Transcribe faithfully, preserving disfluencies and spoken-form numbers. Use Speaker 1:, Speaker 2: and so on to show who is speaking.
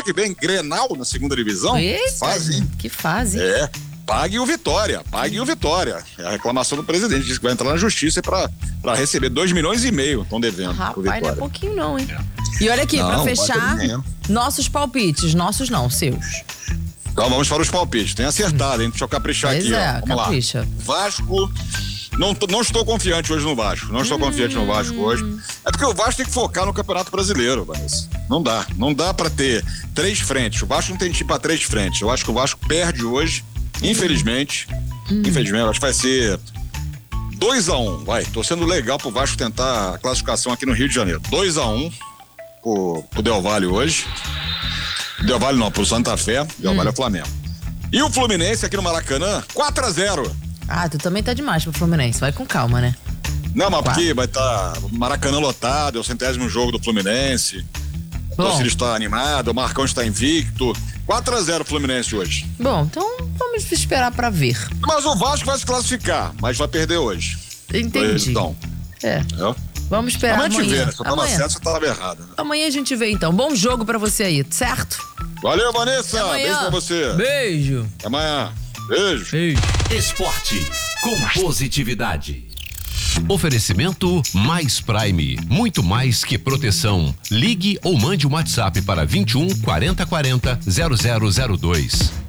Speaker 1: semana que vem, Grenal na segunda divisão.
Speaker 2: Eita,
Speaker 1: fase, hein?
Speaker 2: Que fase.
Speaker 1: É, pague o Vitória, pague o Vitória. É a reclamação do presidente, diz que vai entrar na justiça para para receber dois milhões e meio, estão devendo.
Speaker 2: Rapaz, não é pouquinho não, hein? E olha aqui,
Speaker 1: Não,
Speaker 2: pra
Speaker 1: não vai
Speaker 2: fechar,
Speaker 1: ter dinheiro.
Speaker 2: nossos palpites, nossos não, seus.
Speaker 1: Então vamos para os palpites. Tem acertado, hein? Deixa eu caprichar
Speaker 2: Pois
Speaker 1: aqui.
Speaker 2: é,
Speaker 1: ó. Vamos
Speaker 2: capricha.
Speaker 1: lá. Vasco. Não, tô- não estou confiante hoje no Vasco. Não estou confiante no Vasco hoje. É porque o Vasco tem que focar no Campeonato Brasileiro, Vanessa. Não dá. Não dá pra ter três frentes. O Vasco não tem time pra três frentes. Eu acho que o Vasco perde hoje, infelizmente. Infelizmente, eu acho que vai ser dois a um. Vai, tô sendo legal pro Vasco tentar a classificação aqui no Rio de Janeiro. dois a um pro, pro Del Valle hoje. Del Valle não, pro Santa Fé. Del Valle é o Flamengo. E o Fluminense aqui no Maracanã, quatro a zero.
Speaker 2: Ah, tu também tá demais pro Fluminense, vai com calma, né?
Speaker 1: Não, mas
Speaker 2: Quatro.
Speaker 1: porque vai estar Maracanã lotado, é o centésimo jogo do Fluminense. O
Speaker 2: Bom.
Speaker 1: torcida está animado, o Marcão está invicto. quatro a zero Fluminense hoje.
Speaker 2: Bom, então vamos esperar pra ver.
Speaker 1: Mas o Vasco vai se classificar, mas vai perder hoje.
Speaker 2: Entendi.
Speaker 1: Então,
Speaker 2: É,
Speaker 1: é.
Speaker 2: vamos esperar
Speaker 1: Amanhã a gente
Speaker 2: amanhã.
Speaker 1: vê, né? Se eu tava
Speaker 2: Amanhã.
Speaker 1: certo, você tava errado. Né?
Speaker 2: Amanhã a gente vê então. Bom jogo pra você aí, certo?
Speaker 1: Valeu, Vanessa.
Speaker 2: Até amanhã.
Speaker 1: Beijo pra você.
Speaker 2: Beijo.
Speaker 1: Até amanhã. Beijo.
Speaker 2: Beijo.
Speaker 3: Esporte com positividade.
Speaker 4: Oferecimento Mais Prime. Muito mais que proteção. Ligue ou mande um WhatsApp para vinte e um, quarenta, quarenta, zero zero zero dois.